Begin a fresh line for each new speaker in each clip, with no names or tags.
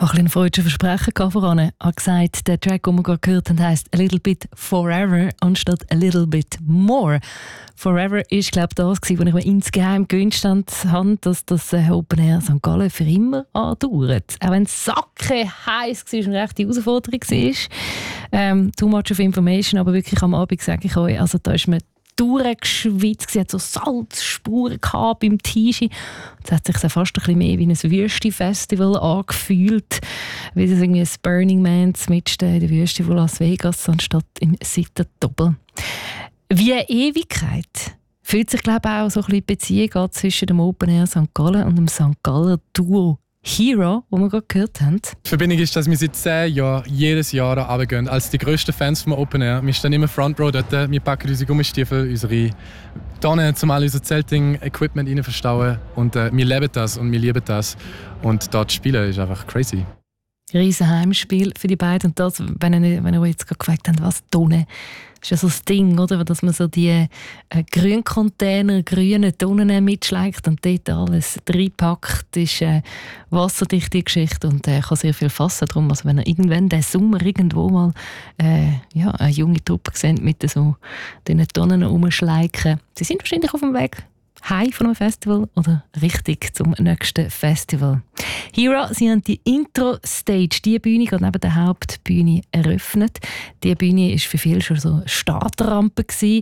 habe ein freudsches Versprechen voran. Ich habe gesagt, der Track, den wir gerade gehört haben, heisst «A little bit forever» anstatt «A little bit more». «Forever» war, glaube ich, das, was ich mir insgeheim gewünscht habe, dass das Open Air St. Gallen für immer andauert. Auch wenn es sacke heiß war und eine rechte Herausforderung war. Too much of information, aber wirklich am Abend sage ich euch, also da ist mir durchgeschwitzt, sie hat so Salzspuren beim T-Shirt. Es hat sich fast ein bisschen mehr wie ein Wüste-Festival angefühlt, wie es irgendwie ein Burning Man mitten in der Wüste von Las Vegas anstatt im Seitendoppel. Wie eine Ewigkeit fühlt sich, glaube ich, auch so ein bisschen die Beziehung zwischen dem Open Air St. Gallen und dem St. Galler Duo Hero, das wir gerade gehört haben.
Die Verbindung ist, dass wir seit 10 Jahren jedes Jahr da runtergehen. Als die grössten Fans vom Open Air. Wir stehen immer Front Row dort. Wir packen unsere Gummistiefel, unsere Tonnen, zumal unser Zelting-Equipment rein verstauen. Und wir leben das und wir lieben das. Und dort zu spielen ist einfach crazy.
Riesen Heimspiel für die beiden. Und das, wenn ihr jetzt gerade gefragt habt, was Tonnen, das ist ja so das Ding, oder? Dass man so die Grüncontainer, grüne Tonnen mitschlägt und dort alles reinpackt, ist wasserdichte Geschichte und kann sehr viel fassen. Darum, also wenn ihr irgendwann diesen Sommer irgendwo mal eine junge Truppe seht mit so diesen Tonnen rumschleichen, sie sind wahrscheinlich auf dem Weg heim von einem Festival oder richtig zum nächsten Festival. Hero, sie haben die Intro-Stage, die Bühne, gerade neben der Hauptbühne eröffnet. Die Bühne war für viele schon so eine Startrampe gewesen.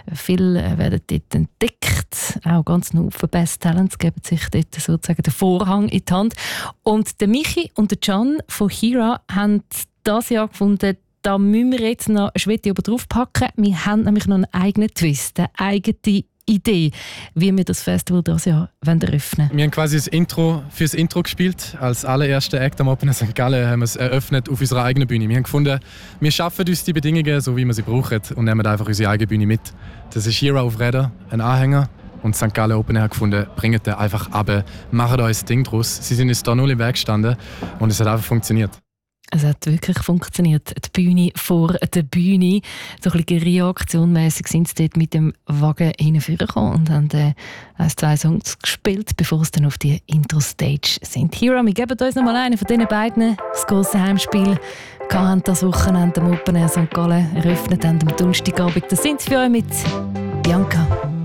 Viele werden dort entdeckt. Auch ganz Haufen Best Talents geben sich dort sozusagen den Vorhang in die Hand. Und der Michi und der Can von Hero haben dieses Jahr gefunden, da müssen wir jetzt noch eine Schwette oben drauf packen. Wir haben nämlich noch einen eigenen Twist, eine eigene Idee, wie wir das Festival dieses Jahr eröffnen wollen.
Wir haben quasi fürs Intro gespielt. Als allererster Act am Open Air St. Gallen haben wir es eröffnet auf unserer eigenen Bühne. Wir haben gefunden, wir schaffen uns die Bedingungen, so wie wir sie brauchen, und nehmen einfach unsere eigene Bühne mit. Das ist Hero auf Rädern, ein Anhänger. Und St. Gallen Open Air gefunden, bringt den einfach runter, machen euch ein Ding draus. Sie sind uns da null im Weg gestanden und es hat einfach funktioniert.
Es hat wirklich funktioniert. Die Bühne vor der Bühne. So ein bisschen reaktionmässig sind sie dort mit dem Wagen hingekommen und haben 1-2 Songs gespielt, bevor sie dann auf die Intro-Stage sind. Hero, wir geben uns noch mal einen von diesen beiden. Das grosse Heimspiel haben das Wochenende am Open Air St. Gallen eröffnet, am Donnerstagabend. Das sind sie für euch mit Bianca.